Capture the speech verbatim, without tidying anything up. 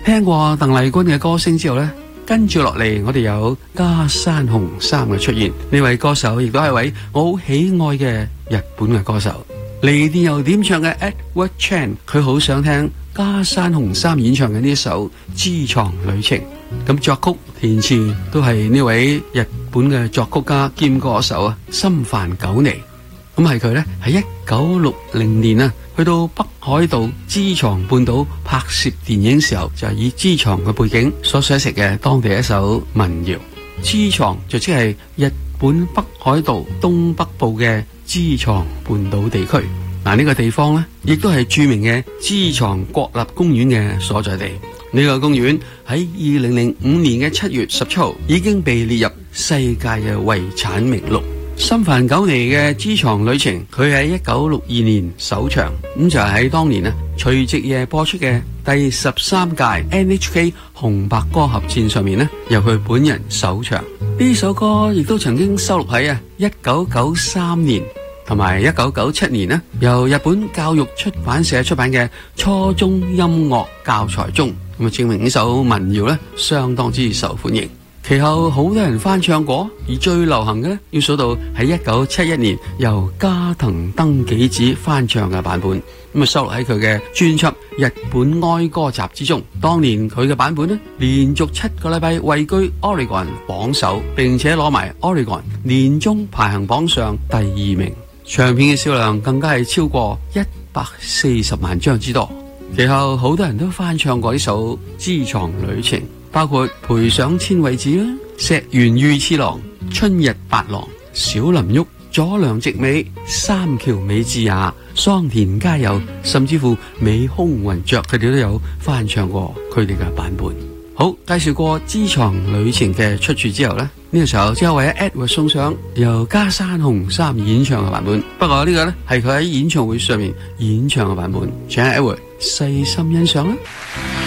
聽過鄧麗君嘅歌聲之後呢，跟住落嚟我哋有加山雄三嘅出現。呢位歌手亦都係位我好喜愛嘅日本嘅歌手，嚟電又點唱嘅 Edward Chan， 佢好想聽加山雄三演唱嘅呢一首《知床旅程》。咁作曲填詞都係呢位日本嘅作曲家兼歌手啊，森繁久彌。咁係佢呢喺一九六零年啊，去到北海道知床半島拍攝電影時候，就係以知床嘅背景所寫成嘅當地一首民謠。知床就即係日本北海道東北部嘅知床半島地區。嗱，呢個地方呢，亦都係著名嘅知床國立公園嘅所在地。呢個公園喺二零零五年嘅七月十七號已經被列入世界嘅遺產名錄。森繁久彌嘅知床旅程，佢喺一九六二年首場，咁就係喺當年啊除夕夜播出嘅第十三屆 N H K 紅白歌合戰上面呢，由佢本人首唱。呢首歌亦都曾經收錄喺啊一九九三年同埋一九九七年呢，由日本教育出版社出版嘅初中音樂教材中，咁啊證明呢首民謠呢相當之受歡迎。其後好多人翻唱過，而最流行嘅呢，要數到喺一九七一年由加藤登紀子翻唱嘅版本，咁啊收錄喺佢嘅專輯《日本哀歌集》之中。當年佢嘅版本呢，連續七個禮拜位居 Oricon 榜首，並且攞埋 Oricon 年終排行榜上第二名。唱片嘅銷量更加係超過一百四十萬張之多。其後好多人都翻唱過呢首《知床旅程》，包括賠上千惠子啦、石原裕次郎、春日八郎、小林旭、佐良直美、三橋美智也、桑田佳佑，甚至乎美空雲雀，佢哋都有翻唱過佢哋嘅版本。好，介紹過知床旅程嘅出處之後呢，呢個時候之後為 Edward 送上由加山雄三演唱嘅版本。不過呢個呢係佢喺演唱會上面演唱嘅版本，請 Edward 細心欣賞啦。